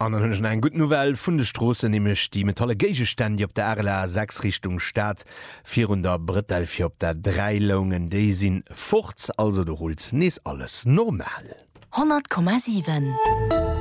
An en gut Novel vun de Strosse nemech die metalle Geigestände op der RLA 6 Richtung Staat 400 Brittelfir op der 3 Longen déi sinn fortz also du holst nees alles normal. 100,7